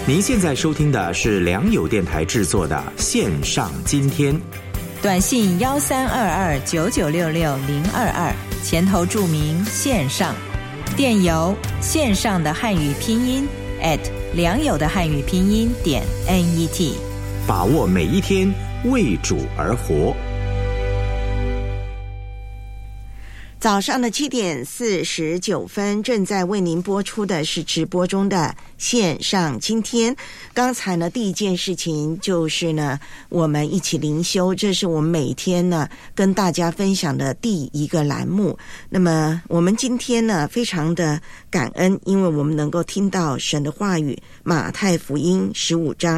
您现在收听的是良友电台制作的线上今天， 短信132299660022，前头注明线上，电邮线上的汉语拼音良友的汉语拼音.net， 把握每一天，为主而活。 早上的7:49，正在为您播出的是直播中的线上今天。刚才呢，第一件事情就是呢，我们一起灵修，这是我们每天呢跟大家分享的第一个栏目。那么我们今天呢非常的感恩，因为我们能够听到神的话语，马太福音15章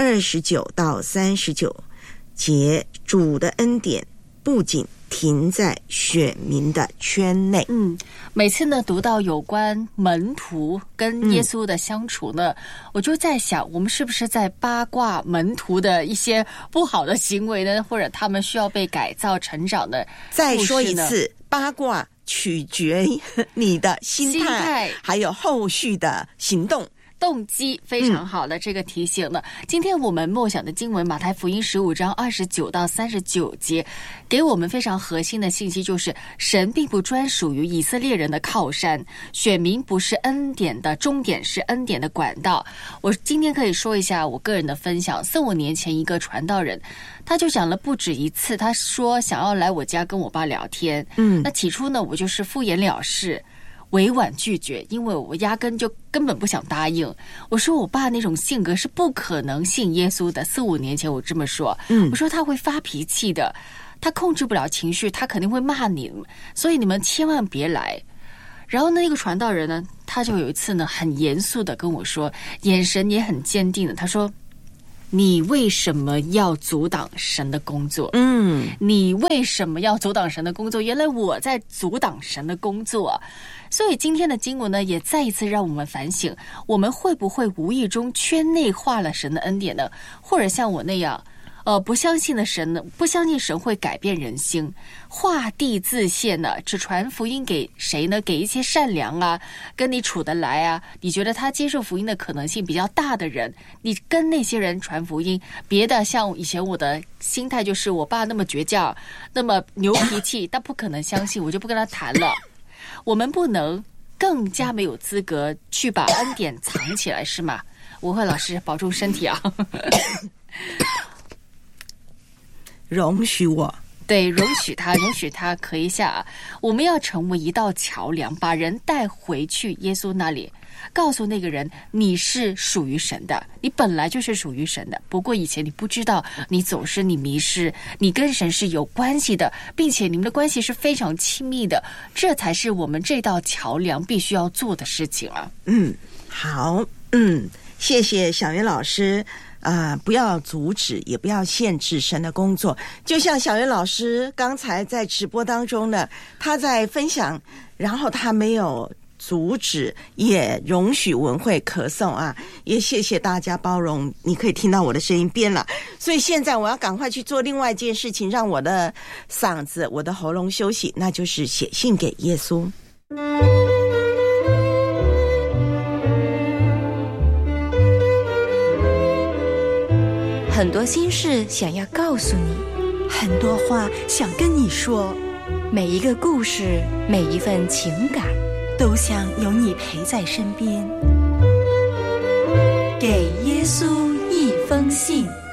29到39节，主的恩典不仅停在选民的圈内。 每次呢读到有关门徒跟耶稣的相处呢，我就在想，我们是不是在八卦门徒的一些不好的行为呢，或者他们需要被改造成长的？ 再说一次，八卦取决于你的心态还有后续的行动。 动机非常好的这个提醒呢。今天我们默想的经文马太福音15章29到39节，给我们非常核心的信息，就是神并不专属于以色列人的靠山，选民不是恩典的终点，是恩典的管道。我今天可以说一下我个人的分享。4-5年前，一个传道人他就讲了不止一次，他说想要来我家跟我爸聊天。那起初呢，我就是敷衍了事，委婉拒绝，因为我压根就根本不想答应。我说我爸那种性格是不可能信耶稣的。4-5年前我这么说，我说他会发脾气的，他控制不了情绪，他肯定会骂你，所以你们千万别来。然后那个传道人呢，他就有一次呢很严肃的跟我说，眼神也很坚定的，他说，你为什么要阻挡神的工作？你为什么要阻挡神的工作？原来我在阻挡神的工作。所以今天的经文呢，也再一次让我们反省，我们会不会无意中圈内化了神的恩典呢？或者像我那样不相信的神呢，不相信神会改变人心，画地自限呢，只传福音给谁呢？给一些善良啊，跟你处得来啊，你觉得他接受福音的可能性比较大的人，你跟那些人传福音。别的像以前我的心态就是，我爸那么倔强，那么牛脾气，他不可能相信，我就不跟他谈了。我们不能更加没有资格去把恩典藏起来，是吗？吴慧老师保重身体啊。 容许我， 对，容许他可以下。我们要成为一道桥梁，把人带回去耶稣那里，告诉那个人，你是属于神的，你本来就是属于神的，不过以前你不知道，你走失，你迷失，你跟神是有关系的，并且你们的关系是非常亲密的，这才是我们这道桥梁必须要做的事情啊。 好，谢谢小云老师。不要阻止，也不要限制神的工作。就像小云老师刚才在直播当中呢，他在分享，然后他没有阻止，也容许文慧咳嗽啊，也谢谢大家包容。你可以听到我的声音变了，所以现在我要赶快去做另外一件事情，让我的嗓子、我的喉咙休息，那就是写信给耶稣。 很多心事想要告诉你， 很多话想跟你说， 每一个故事，每一份情感， 都想有你陪在身边。给耶稣一封信。